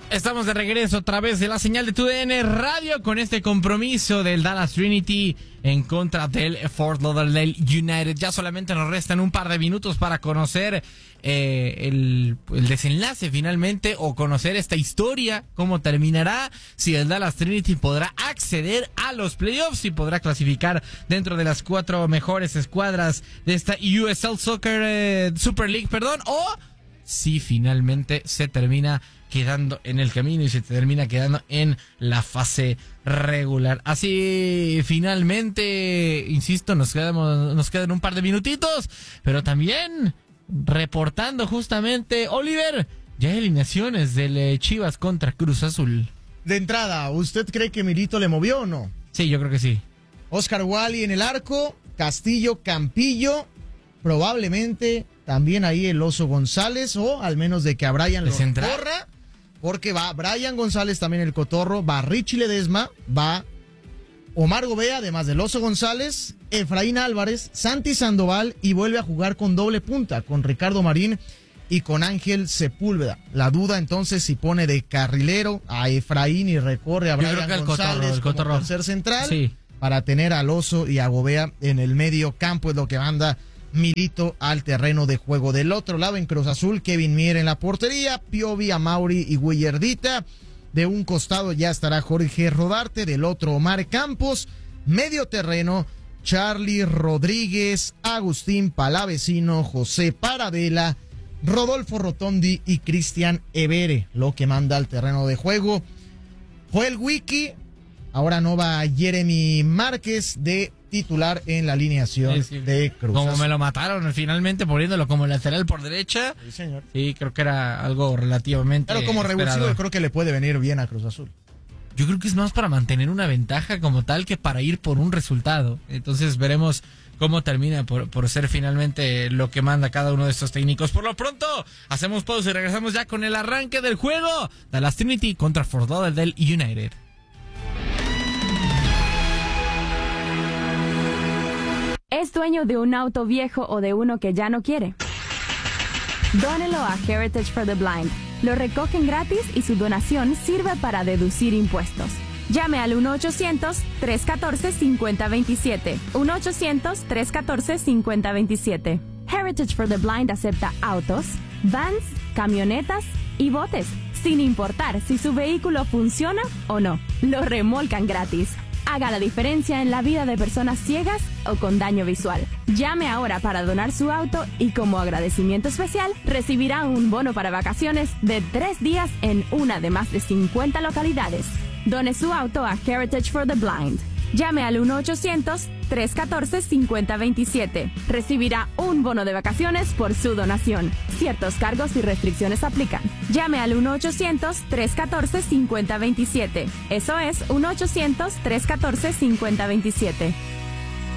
Estamos de regreso a través de la señal de TUDN Radio con este compromiso del Dallas Trinity en contra del Fort Lauderdale United. Ya solamente nos restan un par de minutos para conocer el desenlace finalmente, o conocer esta historia, cómo terminará, si el Dallas Trinity podrá acceder a los playoffs y podrá clasificar dentro de las 4 mejores escuadras de esta USL Soccer Super League, o si finalmente se termina quedando en el camino y se termina quedando en la fase regular. Así finalmente, insisto, nos quedan un par de minutitos, pero también reportando justamente, Oliver, ya hay alineaciones del Chivas contra Cruz Azul. De entrada, ¿usted cree que Milito le movió o no? Sí, yo creo que sí. Oscar Wally en el arco, Castillo, Campillo, probablemente también ahí el Oso González, o al menos de que a Brian lo corra, porque va Brian González, también el Cotorro, va Richie Ledesma, va Omar Gobea, además del Oso González, Efraín Álvarez, Santi Sandoval, y vuelve a jugar con doble punta, con Ricardo Marín y con Ángel Sepúlveda. La duda entonces si pone de carrilero a Efraín y recorre a Brian González el Cotorro, como tercer central, sí, para tener al Oso y a Gobea en el medio campo, es lo que manda Milito al terreno de juego. Del otro lado, en Cruz Azul, Kevin Mier en la portería, Piovi, Amauri y Guillardita. De un costado ya estará Jorge Rodarte, del otro Omar Campos. Medio terreno, Charlie Rodríguez, Agustín Palavecino, José Paradela, Rodolfo Rotondi y Cristian Evere, lo que manda al terreno de juego Joel Wiki. Ahora no va Jeremy Márquez de titular en la alineación de Cruz Azul. Como me lo mataron finalmente poniéndolo como lateral por derecha. Sí, señor. Sí, creo que era algo relativamente pero como revulsivo yo creo que le puede venir bien a Cruz Azul. Yo creo que es más para mantener una ventaja como tal que para ir por un resultado. Entonces veremos cómo termina por ser finalmente lo que manda cada uno de estos técnicos. Por lo pronto, hacemos pausa y regresamos ya con el arranque del juego. Dallas Trinity contra Fort Lauderdale United. ¿Es dueño de un auto viejo o de uno que ya no quiere? Dónelo a Heritage for the Blind. Lo recogen gratis y su donación sirve para deducir impuestos. Llame al 1-800-314-5027. 1-800-314-5027. Heritage for the Blind acepta autos, vans, camionetas y botes, sin importar si su vehículo funciona o no. Lo remolcan gratis. Haga la diferencia en la vida de personas ciegas o con daño visual. Llame ahora para donar su auto y como agradecimiento especial recibirá un bono para vacaciones de 3 días en una de más de 50 localidades. Done su auto a Heritage for the Blind. Llame al 1-800-314-5027. Recibirá un bono de vacaciones por su donación. Ciertos cargos y restricciones aplican. Llame al 1-800-314-5027. Eso es 1-800-314-5027.